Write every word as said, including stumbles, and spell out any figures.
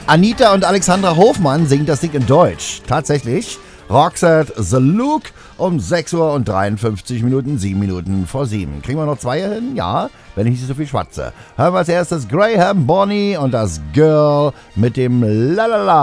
Anita und Alexandra Hofmann singen das Ding in Deutsch. Tatsächlich. Roxette The Look um sechs Uhr und dreiundfünfzig Minuten, sieben Minuten vor sieben. Kriegen wir noch zwei hin? Ja, wenn ich nicht so viel schwatze. Hören wir als erstes Graham Bonny und das Girl mit dem Lalala.